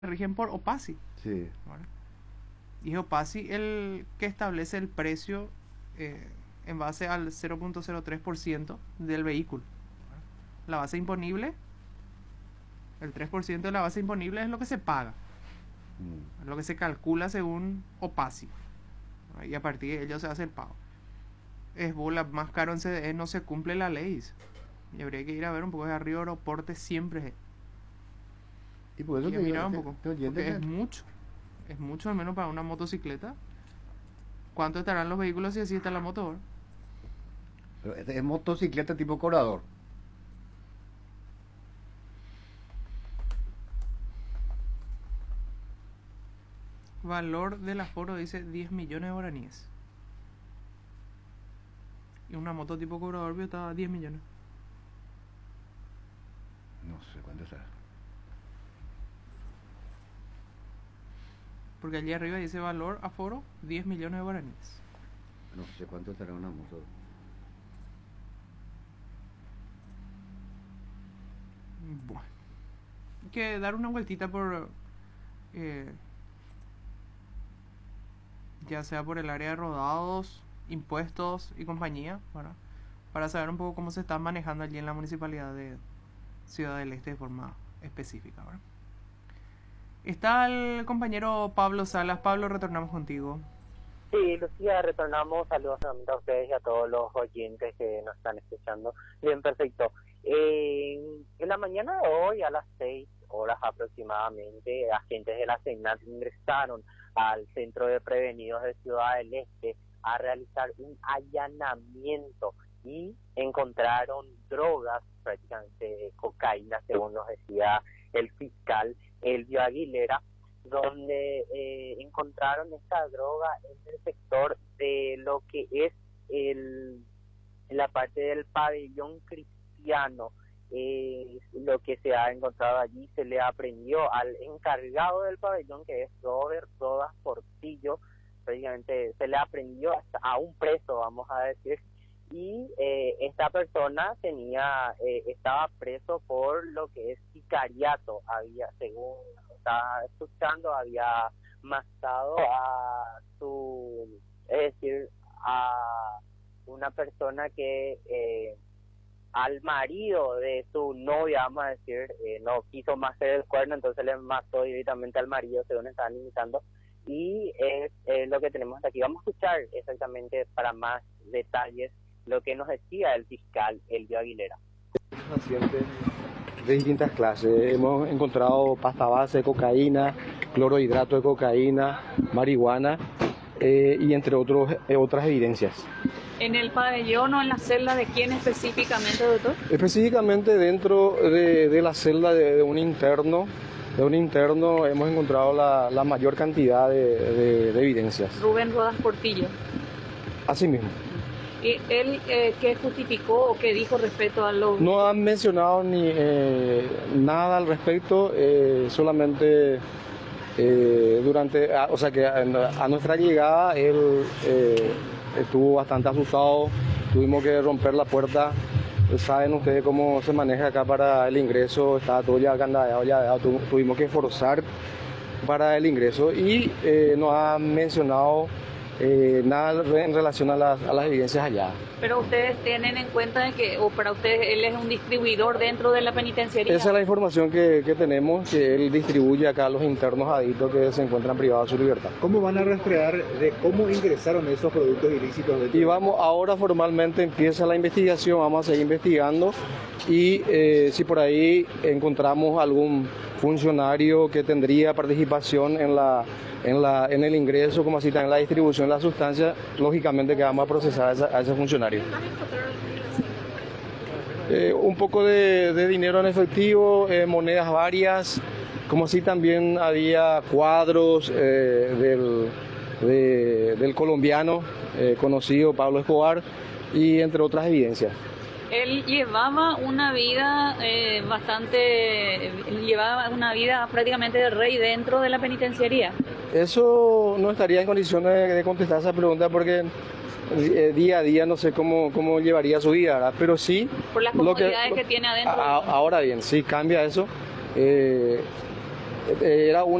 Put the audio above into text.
rigen por OPASI, Sí. ¿verdad? Y es OPASI el que establece el precio en base al 0.03% del vehículo. La base imponible, el 3% de la base imponible es lo que se paga, es lo que se calcula según OPASI, ¿verdad? Y a partir de ello se hace el pago. Es bola más caro en CDE, no se cumple la ley, dice. Y habría que ir a ver un poco de arriba, aeroporte siempre. Y por eso Y te a digo, mirar un poco, oyente porque es mucho al menos para una motocicleta. ¿Cuánto estarán los vehículos si así está la moto ahora? pero este es motocicleta tipo cobrador. Valor del aforo dice 10 millones de guaraníes. Y una moto tipo cobrador vio estaba a 10 millones. No sé cuánto será. Porque allí arriba dice valor aforo 10 millones de guaraníes. No sé cuánto será una moto. Bueno, hay que dar una vueltita por ya sea por el área de rodados, impuestos y compañía, ¿verdad? Para saber un poco cómo se está manejando allí en la municipalidad de Ciudad del Este de forma específica, ¿verdad? Está el compañero Pablo Salas. Pablo, retornamos contigo. Sí, Lucía, retornamos. Saludos a ustedes y a todos los oyentes que nos están escuchando. Bien, perfecto. En la mañana de hoy, a las 6 horas aproximadamente, agentes de la SENAT ingresaron al Centro de Prevenidos de Ciudad del Este a realizar un allanamiento y encontraron drogas, prácticamente cocaína, según nos decía el fiscal Elvio Aguilera, donde encontraron esta droga en el sector de lo que es la parte del pabellón cristiano. Lo que se ha encontrado allí, se le aprendió al encargado del pabellón, que es Robert Rodas Portillo, prácticamente se le aprendió hasta a un preso, vamos a decir, y esta persona estaba preso por lo que es sicariato. Había, según estaba escuchando, había matado es decir, a una persona que al marido de su novia, vamos a decir, no quiso más hacer el cuerno, entonces le mató directamente al marido, según estaban indicando. Y es lo que tenemos hasta aquí. Vamos a escuchar exactamente para más detalles lo que nos decía el fiscal Elvio Aguilera. Pacientes de distintas clases. Hemos encontrado pasta base de cocaína, clorhidrato de cocaína, marihuana y entre otras evidencias. ¿En el pabellón o en la celda de quién específicamente, doctor? Específicamente dentro de la celda de un interno. De un interno hemos encontrado la mayor cantidad de evidencias. Rubén Rodas Portillo. Así mismo. ¿Y él qué justificó o qué dijo respecto a lo...? No han mencionado ni nada al respecto, solamente o sea que a nuestra llegada él estuvo bastante asustado, tuvimos que romper la puerta. Saben ustedes cómo se maneja acá para el ingreso, estaba todo ya candadeado, tuvimos que forzar para el ingreso y no ha mencionado nada en relación a las evidencias allá. Pero ustedes tienen en cuenta de que, o para ustedes, él es un distribuidor dentro de la penitenciaría. Esa es la información que tenemos, que él distribuye acá a los internos adictos que se encuentran privados de su libertad. ¿Cómo van a rastrear de cómo ingresaron esos productos ilícitos? Y ahora formalmente empieza la investigación, vamos a seguir investigando y si por ahí encontramos algún funcionario que tendría participación en el ingreso, como así también en la distribución de la sustancia, lógicamente que vamos a procesar a ese funcionario. Un poco de dinero en efectivo, monedas varias, como así también había cuadros del colombiano conocido Pablo Escobar y entre otras evidencias. Él llevaba una vida prácticamente de rey dentro de la penitenciaría. Eso no estaría en condiciones de contestar esa pregunta porque día a día no sé cómo llevaría su vida, ¿verdad? Pero sí... Por las comodidades que tiene adentro. Ahora bien, sí cambia eso. Era